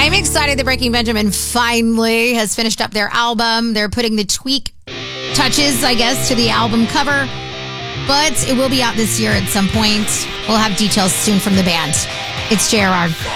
I'm excited that Breaking Benjamin finally has finished up their album. They're putting the tweak touches, I guess, to the album cover. But it will be out this year at some point. We'll have details soon from the band. It's JRR.